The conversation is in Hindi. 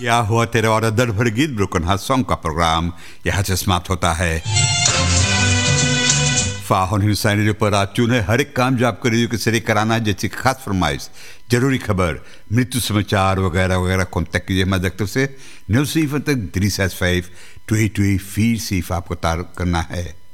क्या हुआ तेरे और दर्द भर गीत ब्रोकन हार्ट सॉन्ग का प्रोग्राम यहाँ से समाप्त होता है। फाहन हिंदुस्तानी रेडियो पर आप चुने हर एक काम जो आपको रेडियो के जरिए कराना है, जैसे खास फरमाइश, जरूरी खबर, मृत्यु समाचार वगैरह वगैरह, कॉन्टैक्ट कीजिए हमारे दफ्तर से 9 सिफर तक 365 282 4 सिर्फ आपको तार करना है।